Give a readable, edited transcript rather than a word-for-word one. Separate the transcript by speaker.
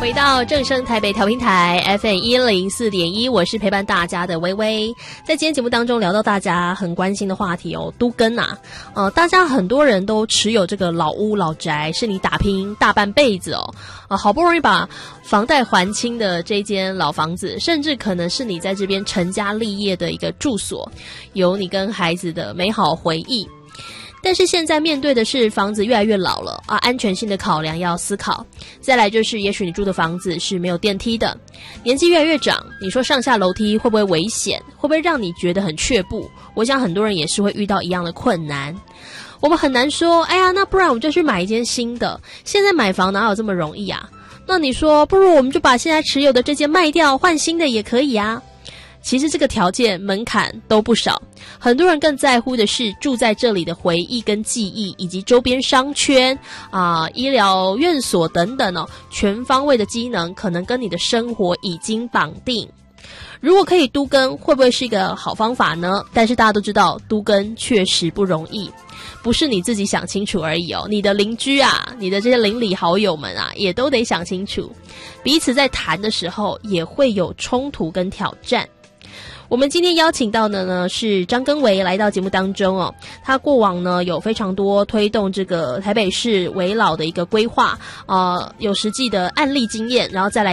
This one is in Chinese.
Speaker 1: 回到正声台北调频台 FM104.1， 我是陪伴大家的微微。在今天节目当中聊到大家很关心的话题哦，都更啊，大家很多人都持有这个老屋老宅，是你打拼大半辈子哦，好不容易把房贷还清的这间老房子，甚至可能是你在这边成家立业的一个住所，有你跟孩子的美好回忆。但是现在面对的是房子越来越老了啊，安全性的考量要思考。再来就是也许你住的房子是没有电梯的，年纪越来越长，你说上下楼梯会不会危险，会不会让你觉得很却步？我想很多人也是会遇到一样的困难。我们很难说，哎呀，那不然我们就去买一间新的，现在买房哪有这么容易啊？那你说不如我们就把现在持有的这间卖掉换新的也可以啊。其实这个条件门槛都不少，很多人更在乎的是住在这里的回忆跟记忆，以及周边商圈医疗院所等等哦，全方位的机能可能跟你的生活已经绑定。如果可以都更，会不会是一个好方法呢？但是大家都知道，都更确实不容易，不是你自己想清楚而已哦，你的邻居啊，你的这些邻里好友们啊，也都得想清楚，彼此在谈的时候也会有冲突跟挑战。我们今天邀请到的呢是张根维来到节目当中哦，他过往呢有非常多推动这个台北市危老的一个规划，有实际的案例经验，然后再来